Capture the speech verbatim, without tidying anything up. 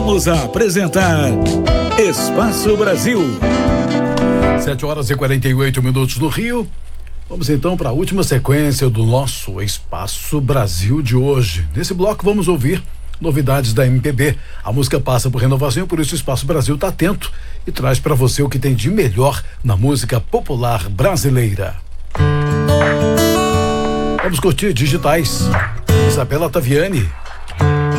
Vamos apresentar Espaço Brasil. sete horas e quarenta e oito minutos no Rio. Vamos então para a última sequência do nosso Espaço Brasil de hoje. Nesse bloco vamos ouvir novidades da M P B. A música passa por renovação, por isso o Espaço Brasil está atento e traz para você o que tem de melhor na música popular brasileira. Vamos curtir Digitais. Isabela Taviani.